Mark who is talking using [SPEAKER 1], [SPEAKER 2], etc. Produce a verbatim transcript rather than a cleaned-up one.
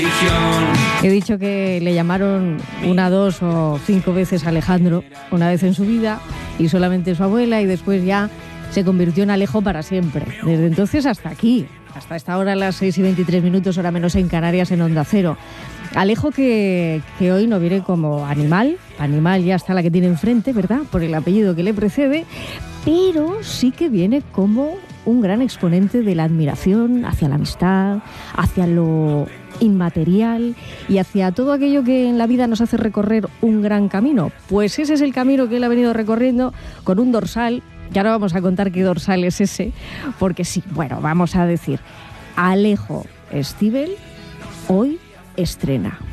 [SPEAKER 1] He dicho que le llamaron una, dos o cinco veces Alejandro, una vez en su vida y solamente su abuela, y después ya se convirtió en Alejo para siempre. Desde entonces hasta aquí, hasta esta hora, a las seis y veintitrés minutos, hora menos en Canarias, en Onda Cero. Alejo que, que hoy no viene como animal, animal ya está la que tiene enfrente, ¿verdad?, por el apellido que le precede, pero sí que viene como un gran exponente de la admiración hacia la amistad, hacia lo inmaterial y hacia todo aquello que en la vida nos hace recorrer un gran camino. Pues ese es el camino que él ha venido recorriendo con un dorsal. Ya no vamos a contar qué dorsal es ese, porque sí, bueno, vamos a decir, Alejo Stivel hoy estrena.